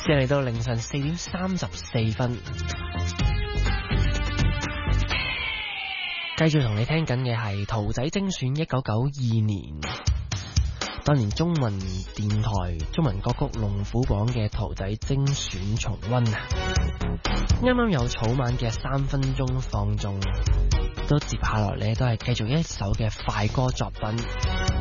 先嚟到凌晨4點34分，繼續同你聽緊嘅係圖仔精選1992年，當年中文電台中文歌曲龍虎榜嘅圖仔精選重溫啊！啱啱有草蜢嘅3分鐘放縱，都接下落嚟都係繼續一首嘅快歌作品。